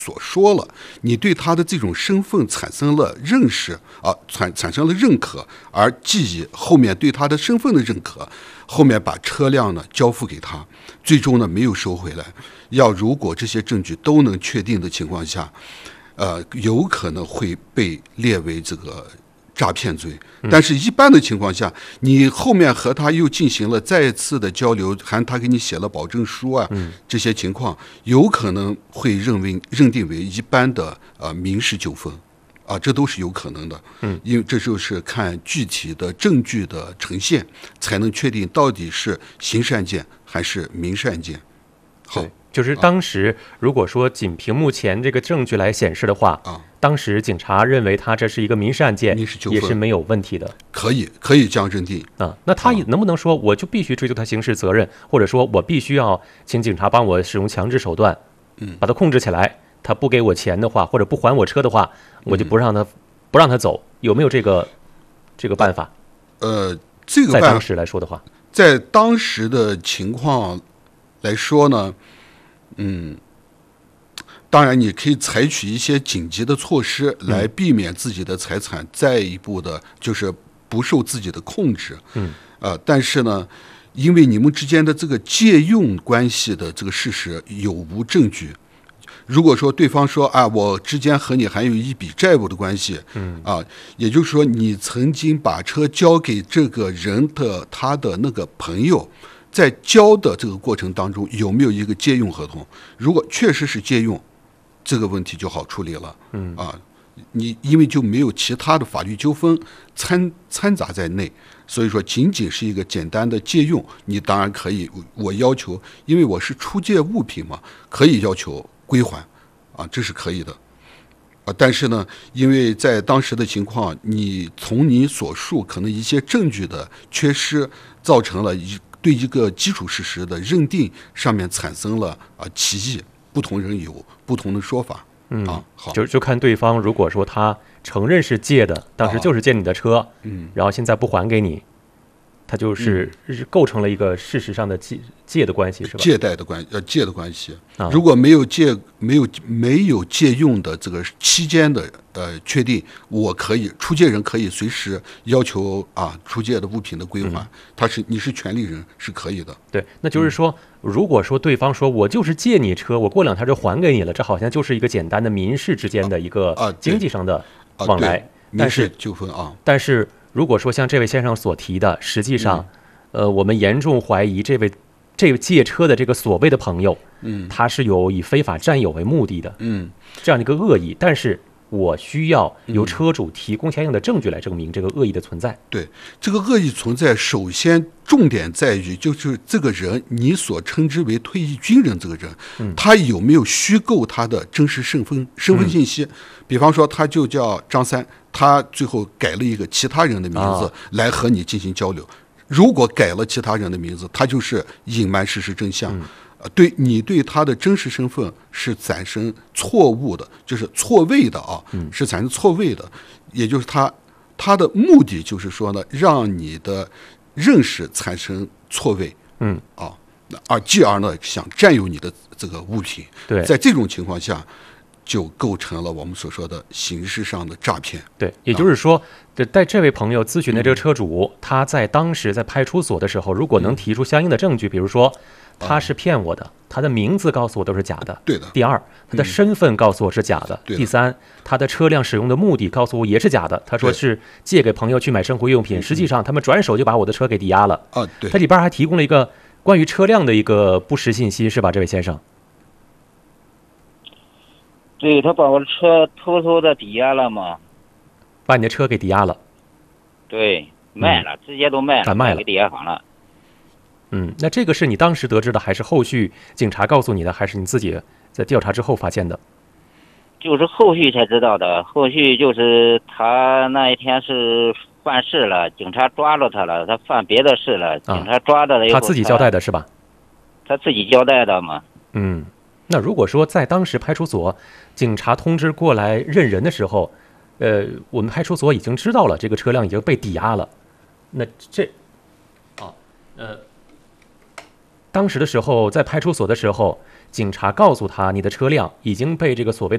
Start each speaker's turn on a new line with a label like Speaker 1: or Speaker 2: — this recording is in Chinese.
Speaker 1: 所说了，你对他的这种身份产生了认识啊，产生了认可，而基于后面对他的身份的认可，后面把车辆呢交付给他，最终呢没有收回来。如果这些证据都能确定的情况下，有可能会被列为这个诈骗罪。但是一般的情况下，你后面和他又进行了再次的交流，还他给你写了保证书啊，这些情况有可能会认定为一般的民事纠纷啊，这都是有可能的。因为这就是看具体的证据的呈现，才能确定到底是刑事案件还是民事案件。好。
Speaker 2: 就是当时如果说仅凭目前这个证据来显示的话，当时警察认为他这是一个民事案件，也是没有问题的，
Speaker 1: 可以这样认定
Speaker 2: 啊。那他能不能说我就必须追究他刑事责任，或者说我必须要请警察帮我使用强制手段，把他控制起来？他不给我钱的话，或者不还我车的话，我就不让他走，有没有这个办法？
Speaker 1: 这个办法
Speaker 2: 在当时来说的话，
Speaker 1: 在当时的情况来说呢。当然你可以采取一些紧急的措施来避免自己的财产再一步的就是不受自己的控制。但是呢，因为你们之间的这个借用关系的这个事实有无证据，如果说对方说啊，我之间和你还有一笔债务的关系，也就是说你曾经把车交给这个人的他的那个朋友，在交的这个过程当中有没有一个借用合同？如果确实是借用，这个问题就好处理了。你因为就没有其他的法律纠纷掺杂在内，所以说仅仅是一个简单的借用，你当然可以，我要求，因为我是出借物品嘛，可以要求归还，这是可以的。但是呢，因为在当时的情况，从你所述可能一些证据的缺失，造成了对一个基础事实的认定上面产生了歧义，不同人有不同的说法。好，
Speaker 2: 就看对方，如果说他承认是借的，当时就是借你的车，然后现在不还给你，他就是构成了一个事实上的借的关系，是吧？
Speaker 1: 借贷的关系，借的关系。如果没有借用的这个期间的确定，我可以出借人可以随时要求出借的物品的归还，你是权利人是可以的。
Speaker 2: 对，那就是说，如果说对方说我就是借你车，我过2天就还给你了，这好像就是一个简单的民事之间的一个经济上的往来，
Speaker 1: 民事纠纷
Speaker 2: 但是如果说像这位先生所提的，实际上，我们严重怀疑这位借车的这个所谓的朋友，他是有以非法占有为目的的，这样的一个恶意，但是我需要由车主提供相应的证据来证明这个恶意的存在。
Speaker 1: 对，这个恶意存在，首先重点在于就是这个人，你所称之为退役军人这个人，他有没有虚构他的真实身份信息？比方说，他就叫张三，他最后改了一个其他人的名字来和你进行交流。如果改了其他人的名字，他就是隐瞒事实真相。对他的真实身份是产生错误的，就是错位的是产生错位的，也就是他的目的就是说呢，让你的认识产生错位，继而呢想占有你的这个物品。
Speaker 2: 对，
Speaker 1: 在这种情况下，就构成了我们所说的刑事上的诈骗。
Speaker 2: 对，也就是说，在这位朋友咨询的这个车主，他在当时在派出所的时候，如果能提出相应的证据，比如说他是骗我的，他的名字告诉我都是假的，
Speaker 1: 对的。
Speaker 2: 第二，他的身份告诉我是假的，第三，他的车辆使用的目的告诉我也是假的，他说是借给朋友去买生活用品，实际上他们转手就把我的车给抵押了。
Speaker 1: 对，
Speaker 2: 他里边还提供了一个关于车辆的一个不实信息，是吧，这位先生？
Speaker 3: 对，他把我的车偷偷的抵押了嘛，
Speaker 2: 把你的车给抵押了。
Speaker 3: 对，卖了，直接都卖了，
Speaker 2: 卖
Speaker 3: 给抵押行了。
Speaker 2: 那这个是你当时得知的，还是后续警察告诉你的，还是你自己在调查之后发现的？
Speaker 3: 就是后续才知道的，后续就是他那一天是犯事了，警察抓了他了，他犯别的事了，警察抓了以后，
Speaker 2: 他自己交代的是吧？
Speaker 3: 他自己交代的嘛。
Speaker 2: 那如果说在当时派出所警察通知过来认人的时候，我们派出所已经知道了这个车辆已经被抵押了，那当时的时候在派出所的时候，警察告诉他你的车辆已经被这个所谓的